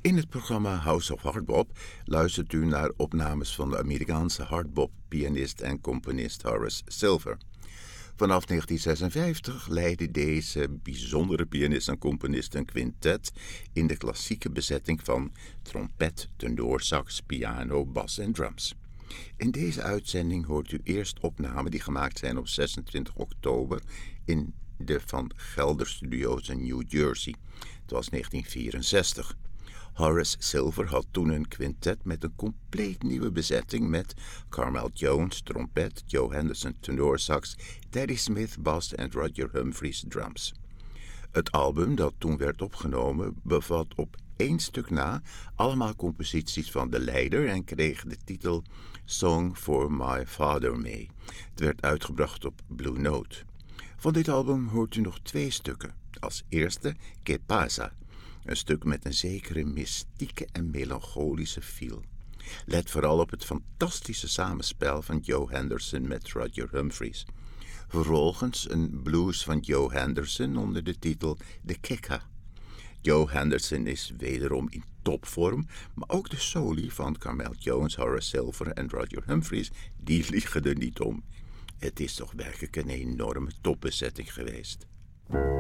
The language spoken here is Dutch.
In het programma House of Hardbop luistert u naar opnames van de Amerikaanse hardbop-pianist en componist Horace Silver. Vanaf 1956 leidde deze bijzondere pianist en componist een quintet in de klassieke bezetting van trompet, tenorsax, piano, bas en drums. In deze uitzending hoort u eerst opnamen die gemaakt zijn op 26 oktober in de Van Gelder Studios in New Jersey. Het was 1964. Horace Silver had toen een quintet met een compleet nieuwe bezetting met Carmel Jones, trompet, Joe Henderson, tenorsax, Teddy Smith, bas en Roger Humphries, drums. Het album dat toen werd opgenomen bevat op 1 stuk na allemaal composities van de leider en kreeg de titel Song for My Father mee. Het werd uitgebracht op Blue Note. Van dit album hoort u nog 2 stukken. Als eerste Que Pasa, een stuk met een zekere mystieke en melancholische feel. Let vooral op het fantastische samenspel van Joe Henderson met Roger Humphries. Vervolgens een blues van Joe Henderson onder de titel De Kika. Joe Henderson is wederom in topvorm, maar ook de soli van Carmel Jones, Horace Silver en Roger Humphries, die liegen er niet om. Het is toch werkelijk een enorme topbezetting geweest.